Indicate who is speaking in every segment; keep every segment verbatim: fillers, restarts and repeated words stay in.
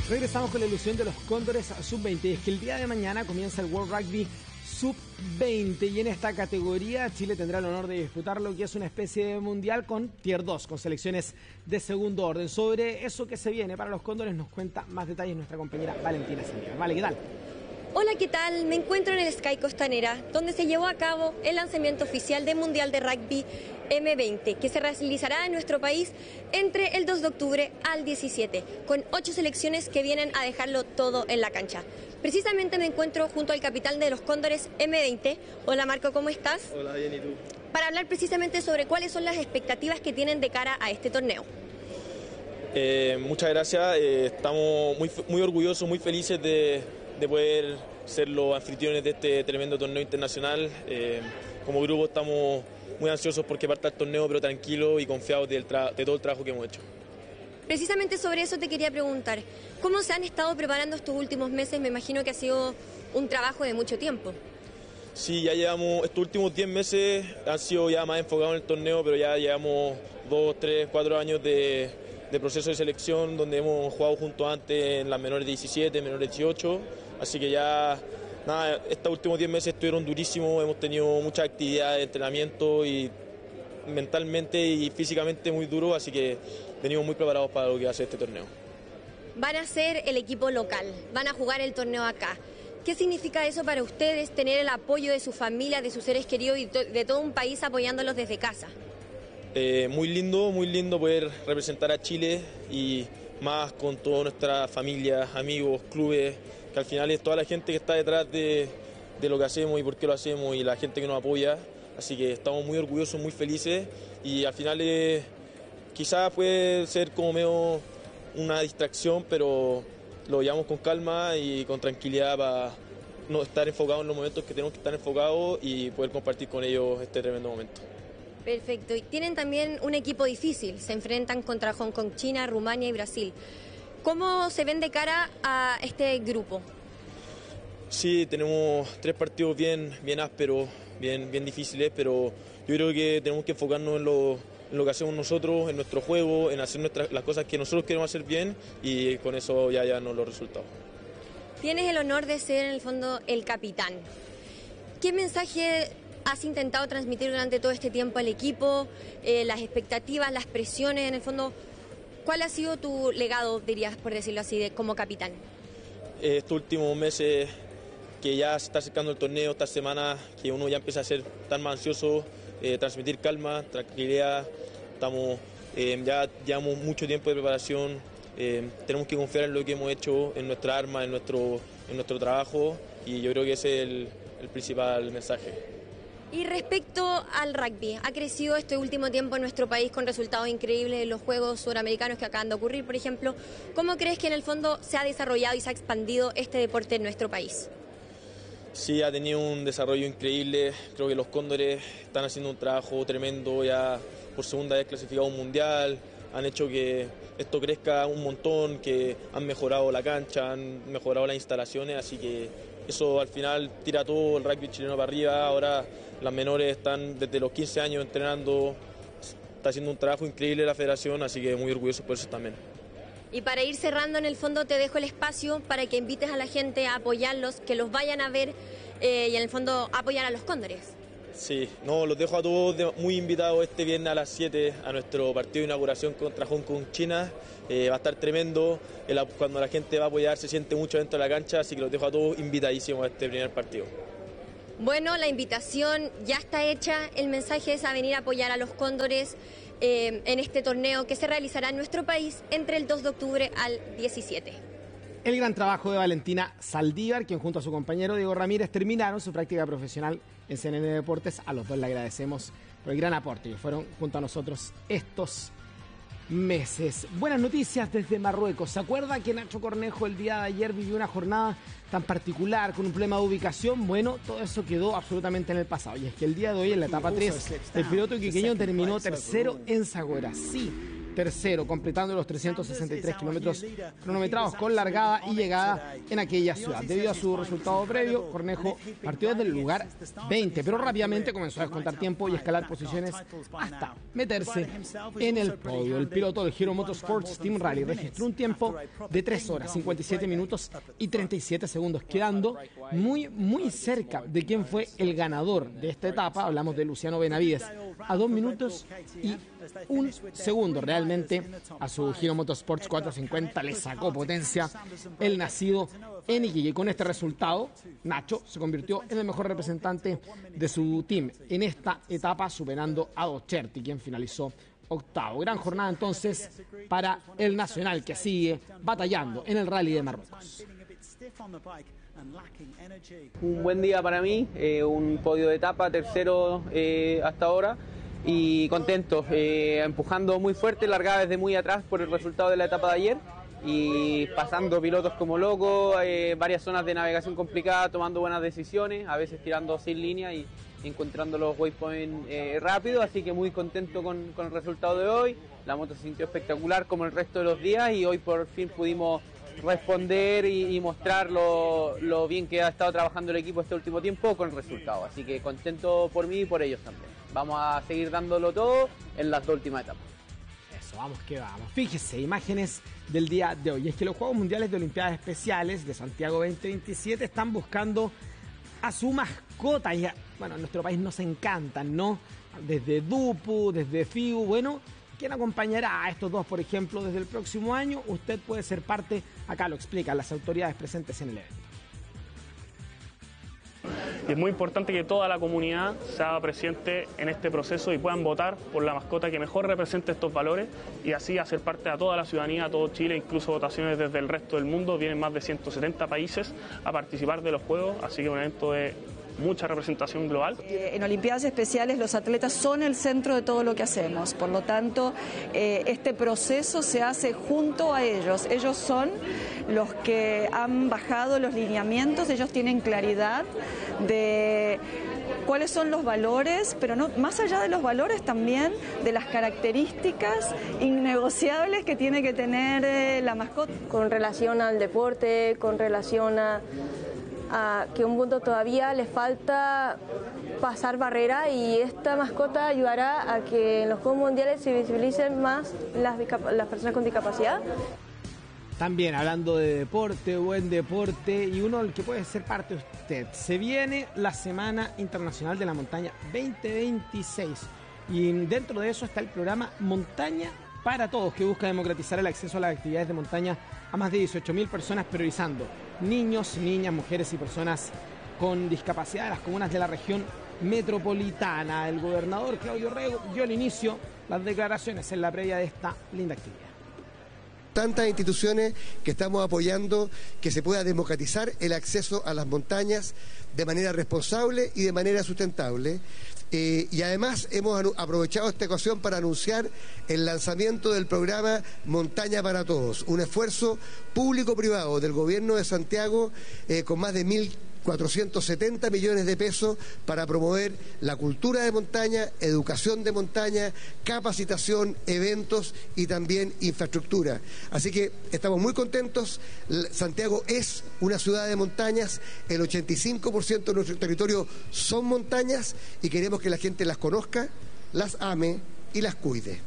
Speaker 1: Regresamos con la ilusión de los Cóndores sub veinte. Es que el día de mañana comienza el World Rugby sub veinte y en esta categoría Chile tendrá el honor de disputar lo que es una especie de mundial con tier dos, con selecciones de segundo orden. Sobre eso que se viene para los Cóndores nos cuenta más detalles nuestra compañera Valentina Saldívar. Vale, ¿qué tal?
Speaker 2: Hola, ¿qué tal? Me encuentro en el Sky Costanera, donde se llevó a cabo el lanzamiento oficial del Mundial de Rugby eme veinte, que se realizará en nuestro país entre el dos de octubre al diecisiete, con ocho selecciones que vienen a dejarlo todo en la cancha. Precisamente me encuentro junto al capitán de los Cóndores eme veinte. Hola Marco, ¿cómo estás?
Speaker 3: Hola, bien, ¿y tú?
Speaker 2: Para hablar precisamente sobre cuáles son las expectativas que tienen de cara a este torneo.
Speaker 3: Eh, muchas gracias, eh, estamos muy, muy orgullosos, muy felices de, de poder ser los anfitriones de este tremendo torneo internacional. Eh, como grupo estamos muy ansiosos porque parta el torneo, pero tranquilos y confiados del tra- de todo el trabajo que hemos hecho.
Speaker 2: Precisamente sobre eso te quería preguntar, ¿cómo se han estado preparando estos últimos meses? Me imagino que ha sido un trabajo de mucho tiempo.
Speaker 3: Sí, ya llevamos, estos últimos diez meses han sido ya más enfocados en el torneo, pero ya llevamos dos, tres, cuatro años de, de proceso de selección donde hemos jugado juntos antes en las menores diecisiete, menores dieciocho, así que ya, nada, estos últimos diez meses estuvieron durísimos, hemos tenido muchas actividades de entrenamiento y mentalmente y físicamente muy duro, así que venimos muy preparados para lo que va a ser este torneo.
Speaker 2: Van a ser el equipo local, van a jugar el torneo acá. ¿Qué significa eso para ustedes, tener el apoyo de su familia, de sus seres queridos y de todo un país apoyándolos desde casa?
Speaker 3: Eh, muy lindo, muy lindo poder representar a Chile y más con toda nuestra familia, amigos, clubes, que al final es toda la gente que está detrás de, de lo que hacemos y por qué lo hacemos y la gente que nos apoya. Así que estamos muy orgullosos, muy felices y al final eh, quizás puede ser como medio una distracción, pero lo llevamos con calma y con tranquilidad para no estar enfocados en los momentos que tenemos que estar enfocados y poder compartir con ellos este tremendo momento.
Speaker 2: Perfecto, y tienen también un equipo difícil, se enfrentan contra Hong Kong, China, Rumania y Brasil. ¿Cómo se ven de cara a este grupo?
Speaker 3: Sí, tenemos tres partidos bien, bien ásperos, bien, bien difíciles, pero yo creo que tenemos que enfocarnos en lo, en lo que hacemos nosotros, en nuestro juego, en hacer nuestras, las cosas que nosotros queremos hacer bien y con eso ya ya nos los resultados.
Speaker 2: Tienes el honor de ser en el fondo el capitán. ¿Qué mensaje has intentado transmitir durante todo este tiempo al equipo? Eh, las expectativas, las presiones, en el fondo, ¿cuál ha sido tu legado, dirías, por decirlo así, de, como capitán?
Speaker 3: Estos últimos meses que ya se está acercando el torneo, esta semana que uno ya empieza a ser tan más ansioso, eh, transmitir calma, tranquilidad, estamos, eh, ya llevamos mucho tiempo de preparación, eh, tenemos que confiar en lo que hemos hecho, en nuestra arma, en nuestro, en nuestro trabajo y yo creo que ese es el, el principal mensaje.
Speaker 2: Y respecto al rugby, ha crecido este último tiempo en nuestro país con resultados increíbles en los Juegos Suramericanos que acaban de ocurrir, por ejemplo. ¿Cómo crees que en el fondo se ha desarrollado y se ha expandido este deporte en nuestro país?
Speaker 3: Sí, ha tenido un desarrollo increíble, creo que los Cóndores están haciendo un trabajo tremendo, ya por segunda vez clasificado a un mundial, han hecho que esto crezca un montón, que han mejorado la cancha, han mejorado las instalaciones, así que eso al final tira todo el rugby chileno para arriba. Ahora las menores están desde los quince años entrenando, está haciendo un trabajo increíble la federación, así que muy orgulloso por eso también.
Speaker 2: Y para ir cerrando, en el fondo te dejo el espacio para que invites a la gente a apoyarlos, que los vayan a ver eh, y en el fondo apoyar a los Cóndores.
Speaker 3: Sí, no, los dejo a todos de, muy invitados este viernes a las siete a nuestro partido de inauguración contra Hong Kong, China. Eh, va a estar tremendo, el, cuando la gente va a apoyar se siente mucho dentro de la cancha, así que los dejo a todos invitadísimos a este primer partido.
Speaker 2: Bueno, la invitación ya está hecha, el mensaje es a venir a apoyar a los Cóndores eh, en este torneo que se realizará en nuestro país entre el dos de octubre al diecisiete.
Speaker 1: El gran trabajo de Valentina Saldívar, quien junto a su compañero Diego Ramírez terminaron su práctica profesional en C N N Deportes. A los dos le agradecemos por el gran aporte que fueron junto a nosotros estos meses. Buenas noticias desde Marruecos. ¿Se acuerda que Nacho Cornejo el día de ayer vivió una jornada tan particular con un problema de ubicación? Bueno, todo eso quedó absolutamente en el pasado. Y es que el día de hoy, en la etapa tres, el piloto quiqueño terminó tercero en Zagora. Sí, tercero, completando los trescientos sesenta y tres kilómetros cronometrados con largada y llegada en aquella ciudad. Debido a su resultado previo, Cornejo partió desde el lugar veinte, pero rápidamente comenzó a descontar tiempo y escalar posiciones hasta meterse en el podio. El piloto del Hero Motorsports Team Rally registró un tiempo de tres horas, cincuenta y siete minutos y treinta y siete segundos, quedando muy, muy cerca de quien fue el ganador de esta etapa. Hablamos de Luciano Benavides, a dos minutos y un segundo. Realmente a su Hero Motorsports cuatrocientos cincuenta le sacó potencia el nacido en Iquique. Y con este resultado, Nacho se convirtió en el mejor representante de su team en esta etapa, superando a Docherty, quien finalizó octavo. Gran jornada entonces para el Nacional, que sigue batallando en el Rally de Marruecos.
Speaker 4: Un buen día para mí, eh, un podio de etapa, tercero eh, hasta ahora, y contento, eh, empujando muy fuerte, largada desde muy atrás por el resultado de la etapa de ayer y pasando pilotos como locos, eh, varias zonas de navegación complicada, tomando buenas decisiones, a veces tirando sin línea y encontrando los waypoints eh, rápido, así que muy contento con, con el resultado de hoy. La moto se sintió espectacular como el resto de los días y hoy por fin pudimos responder y, y mostrar lo, lo bien que ha estado trabajando el equipo este último tiempo con el resultado, así que contento por mí y por ellos también. Vamos a seguir dándolo todo en las dos últimas etapas.
Speaker 1: Eso, vamos que vamos. Fíjese, imágenes del día de hoy. Es que los Juegos Mundiales de Olimpiadas Especiales de Santiago veinte veintisiete están buscando a su mascota. Y a, bueno, en nuestro país nos encantan, ¿no? Desde Dupu, desde Fiu, bueno, ¿quién acompañará a estos dos, por ejemplo, desde el próximo año? Usted puede ser parte, acá lo explican las autoridades presentes en el evento.
Speaker 5: Y es muy importante que toda la comunidad se haga presente en este proceso y puedan votar por la mascota que mejor represente estos valores y así hacer parte a toda la ciudadanía, a todo Chile, incluso votaciones desde el resto del mundo. Vienen más de ciento setenta países a participar de los Juegos, así que es un evento de mucha representación global.
Speaker 6: En Olimpiadas Especiales los atletas son el centro de todo lo que hacemos, por lo tanto eh, este proceso se hace junto a ellos. Ellos son los que han bajado los lineamientos, ellos tienen claridad de cuáles son los valores, pero no más allá de los valores también de las características innegociables que tiene que tener eh, la mascota.
Speaker 2: Con relación al deporte, con relación a a que un mundo todavía le falta pasar barrera y esta mascota ayudará a que en los Juegos Mundiales se visibilicen más las, las personas con discapacidad.
Speaker 1: También hablando de deporte, buen deporte y uno del que puede ser parte de usted. Se viene la Semana Internacional de la Montaña veinte veintiséis y dentro de eso está el programa Montaña para Todos, que busca democratizar el acceso a las actividades de montaña a más de dieciocho mil personas, priorizando niños, niñas, mujeres y personas con discapacidad de las comunas de la región metropolitana. El gobernador Claudio Rego dio al inicio las declaraciones en la previa de esta linda actividad.
Speaker 7: Tantas instituciones que estamos apoyando que se pueda democratizar el acceso a las montañas de manera responsable y de manera sustentable. Eh, y además hemos aprovechado esta ocasión para anunciar el lanzamiento del programa Montaña para Todos, un esfuerzo público-privado del Gobierno de Santiago eh, con más de mil cuatrocientos setenta millones de pesos para promover la cultura de montaña, educación de montaña, capacitación, eventos y también infraestructura. Así que estamos muy contentos. Santiago es una ciudad de montañas, el ochenta y cinco por ciento de nuestro territorio son montañas y queremos que la gente las conozca, las ame y las cuide.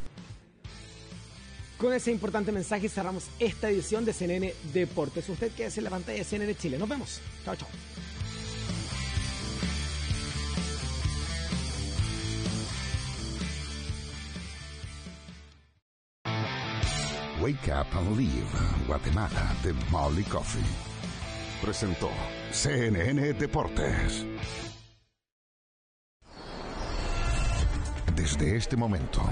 Speaker 1: Con ese importante mensaje cerramos esta edición de C N N Deportes. Usted quédese en la pantalla de C N N Chile. Nos vemos. Chao, chao.
Speaker 8: Wake Up and Live, Guatemala, de Molly Coffee. Presentó C N N Deportes. Desde este momento,